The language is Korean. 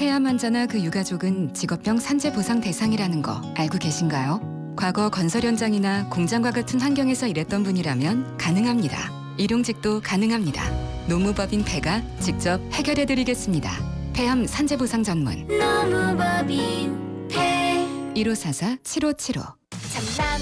폐암 환자나 그 유가족은 직업병 산재 보상 대상이라는 거 알고 계신가요? 과거 건설 현장이나 공장과 같은 환경에서 일했던 분이라면 가능합니다. 일용직도 가능합니다. 노무법인 폐가 직접 해결해드리겠습니다. 폐암 산재 보상 전문 노무법인 폐 1544-7575